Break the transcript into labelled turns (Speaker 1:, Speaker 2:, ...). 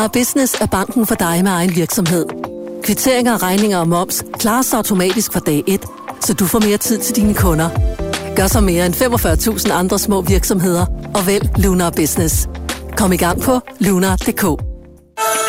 Speaker 1: Business er banken for dig med egen virksomhed. Kvitteringer, regninger og moms klares automatisk fra dag 1, så du får mere tid til dine kunder. Gør så mere end 45.000 andre små virksomheder og vælg Lunar Business. Kom i gang på lunar.dk.